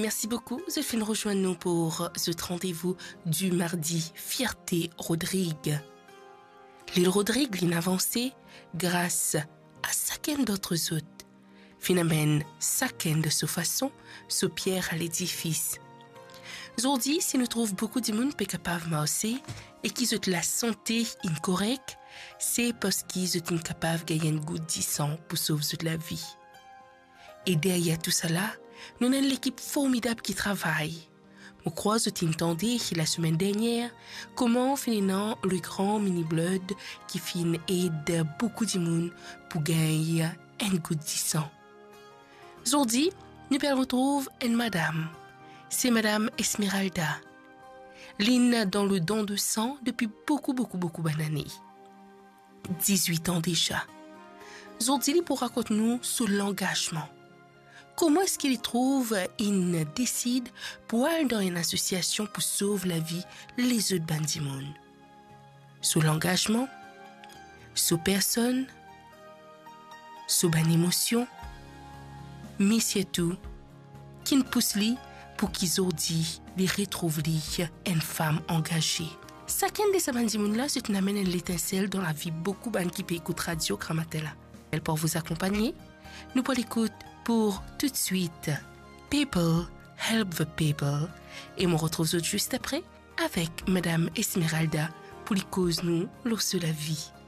Merci beaucoup de venir rejoindre nous pour ce rendez-vous du mardi Fierté Rodrigue. L'île Rodrigue l'a avancé grâce à chacun d'autres autres. Phénomène chacun de sa façon, sa pierre à l'édifice. Aujourd'hui, si nous trouvons beaucoup de monde qui est capable de marcher et qui ont la santé incorrecte, c'est parce qu'ils sont incapables de gagner un goût de sang pour sauver la vie. Et derrière tout cela, nous avons l'équipe formidable qui travaille. Je crois que vous entendez la semaine dernière comment finalement le grand mini-blood qui aide beaucoup de monde pour gagner un goût de sang. Aujourd'hui, nous retrouvons une madame. C'est Madame Esmeralda. L'île dans le don de sang depuis beaucoup d'années. 18 ans déjà. Aujourd'hui, pour raconter nous sur l'engagement. Comment est-ce qu'il trouve, il décide pour aller dans une association pour sauver la vie les autres bandits. Sur l'engagement, sur personne, sur une émotion, mais surtout, qui ne pousse lui pour qu'ils aujourd'hui les retrouvent une femme engagée. Chacun de ces bandits-là, c'est une amène l'étincelle dans la vie beaucoup de qui peut écouter Radio Kramatella. Elle pour vous accompagner, nous pour l'écoute pour tout de suite People Help the People et on retrouve juste après avec Madame Esmeralda pour les causes nous l'eau sur la vie.